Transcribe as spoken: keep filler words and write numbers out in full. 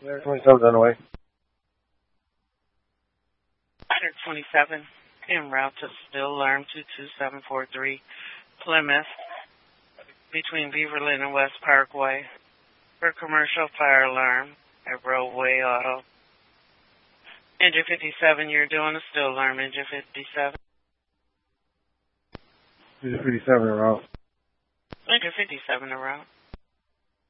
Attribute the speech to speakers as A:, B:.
A: twenty-seven's on the way.
B: one twenty-seven, en route to Still Alarm two two seven four three, Plymouth, between Beaverland and West Parkway, for commercial fire alarm at Roadway Auto. Engine fifty-seven, you're doing a Still Alarm, Engine fifty-seven.
A: Engine fifty-seven en route.
B: Engine fifty-seven en route.